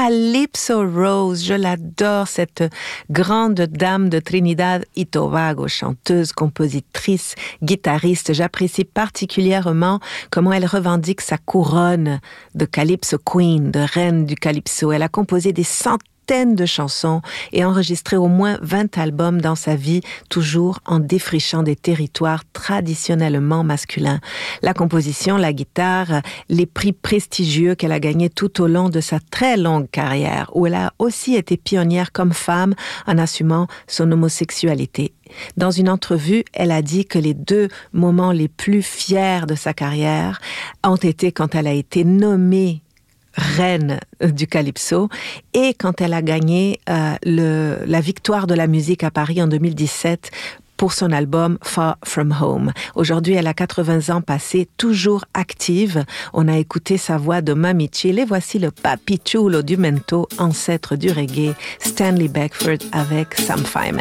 Calypso Rose. Je l'adore, cette grande dame de Trinidad et Tobago, chanteuse, compositrice, guitariste. J'apprécie particulièrement comment elle revendique sa couronne de Calypso Queen, de reine du Calypso. Elle a composé des centaines de chansons et enregistré au moins 20 albums dans sa vie, toujours en défrichant des territoires traditionnellement masculins. La composition, la guitare, les prix prestigieux qu'elle a gagnés tout au long de sa très longue carrière, où elle a aussi été pionnière comme femme en assumant son homosexualité. Dans une entrevue, elle a dit que les 2 moments les plus fiers de sa carrière ont été quand elle a été nommée reine du Calypso et quand elle a gagné la victoire de la musique à Paris en 2017 pour son album Far From Home. Aujourd'hui, elle a 80 ans passés, toujours active. On a écouté sa voix de Mami Chill et voici le papi chulo du mento, ancêtre du reggae, Stanley Beckford avec Sam Fineman.